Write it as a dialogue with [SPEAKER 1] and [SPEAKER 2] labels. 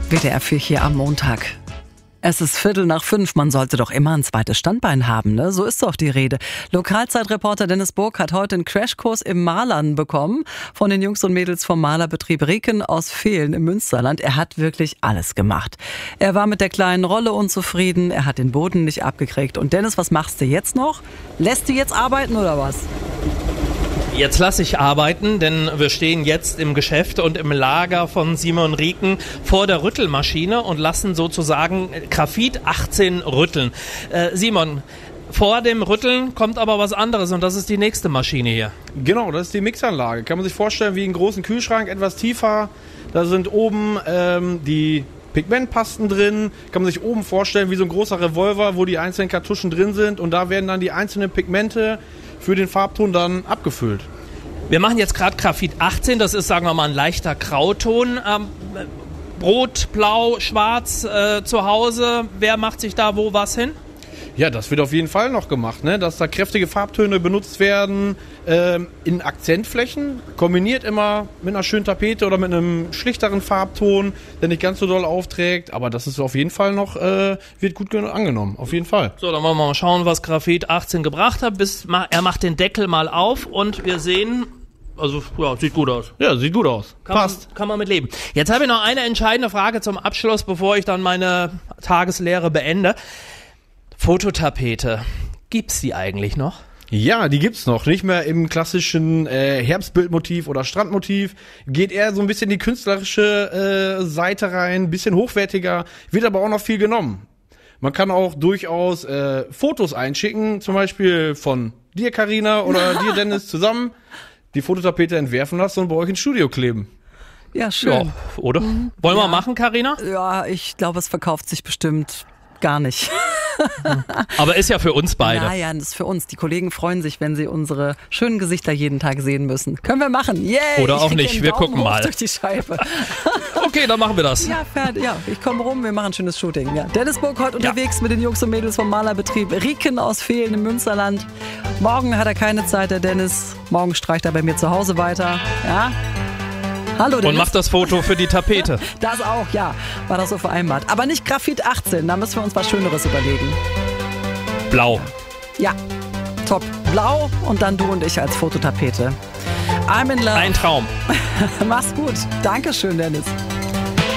[SPEAKER 1] WDR 4 hier am Montag. Es ist 4:45, man sollte doch immer ein zweites Standbein haben, ne? So ist doch die Rede. Lokalzeitreporter Dennis Burg hat heute einen Crashkurs im Malern bekommen von den Jungs und Mädels vom Malerbetrieb Rieken aus Vehlen im Münsterland. Er hat wirklich alles gemacht. Er war mit der kleinen Rolle unzufrieden, er hat den Boden nicht abgekriegt. Und Dennis, was machst du jetzt noch? Lässt du jetzt arbeiten oder was?
[SPEAKER 2] Jetzt lasse ich arbeiten, denn wir stehen jetzt im Geschäft und im Lager von Simon Rieken vor der Rüttelmaschine und lassen sozusagen Graphit 18 rütteln. Simon, vor dem Rütteln kommt aber was anderes und das ist die nächste Maschine hier.
[SPEAKER 3] Genau, das ist die Mixanlage. Kann man sich vorstellen wie einen großen Kühlschrank, etwas tiefer. Da sind oben die Pigmentpasten drin. Kann man sich oben vorstellen wie so ein großer Revolver, wo die einzelnen Kartuschen drin sind. Und da werden dann die einzelnen Pigmente für den Farbton dann abgefüllt.
[SPEAKER 2] Wir machen jetzt gerade Graphit 18, das ist, sagen wir mal, ein leichter Grauton. Rot, Blau, Schwarz zu Hause. Wer macht sich da wo was hin?
[SPEAKER 3] Ja, das wird auf jeden Fall noch gemacht, ne? Dass da kräftige Farbtöne benutzt werden in Akzentflächen, kombiniert immer mit einer schönen Tapete oder mit einem schlichteren Farbton, der nicht ganz so doll aufträgt, aber das ist auf jeden Fall noch, wird gut angenommen, auf jeden Fall.
[SPEAKER 2] So, dann wollen wir mal schauen, was Graphit 18 gebracht hat. Er macht den Deckel mal auf und wir sehen, also ja, sieht gut aus.
[SPEAKER 3] Ja, sieht gut aus. Passt.
[SPEAKER 2] Kann man mit leben. Jetzt habe ich noch eine entscheidende Frage zum Abschluss, bevor ich dann meine Tageslehre beende. Fototapete, gibt's die eigentlich noch?
[SPEAKER 3] Ja, die gibt's noch. Nicht mehr im klassischen Herbstbildmotiv oder Strandmotiv. Geht eher so ein bisschen die künstlerische Seite rein, bisschen hochwertiger, wird aber auch noch viel genommen. Man kann auch durchaus Fotos einschicken, zum Beispiel von dir, Carina, oder dir, Dennis, zusammen die Fototapete entwerfen lassen und bei euch ins Studio kleben.
[SPEAKER 1] Ja, schön.
[SPEAKER 2] Ja, oder? Wollen wir machen, Carina?
[SPEAKER 1] Ja, ich glaube, es verkauft sich bestimmt gar nicht.
[SPEAKER 2] Aber ist ja für uns beide.
[SPEAKER 1] Naja, das ist für uns. Die Kollegen freuen sich, wenn sie unsere schönen Gesichter jeden Tag sehen müssen. Können wir machen. Yay!
[SPEAKER 2] Oder auch nicht. Wir gucken mal.
[SPEAKER 1] Durch die Scheibe.
[SPEAKER 2] Okay, dann machen wir das.
[SPEAKER 1] Ja, fertig. Ja, ich komme rum, wir machen ein schönes Shooting. Ja. Dennis Burg heute unterwegs mit den Jungs und Mädels vom Malerbetrieb Rieken aus Vehlen im Münsterland. Morgen hat er keine Zeit, der Dennis. Morgen streicht er bei mir zu Hause weiter. Ja. Hallo, Dennis.
[SPEAKER 2] Und macht das Foto für die Tapete.
[SPEAKER 1] Das auch, ja. War das so vereinbart. Aber nicht Graphit 18, da müssen wir uns was Schöneres überlegen.
[SPEAKER 2] Blau.
[SPEAKER 1] Ja, top. Blau und dann du und ich als Fototapete. I'm in love.
[SPEAKER 2] Ein Traum.
[SPEAKER 1] Mach's gut. Dankeschön, Dennis.